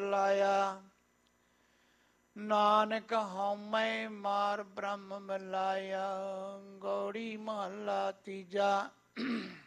ਲਾਇਆ। ਨਾਨਕ ਹਉਮੈ ਮਾਰ ਬ੍ਰਹਮ ਮਿਲਾਇਆ। ਗੌੜੀ ਮਹੱਲਾ ਤੀਜਾ।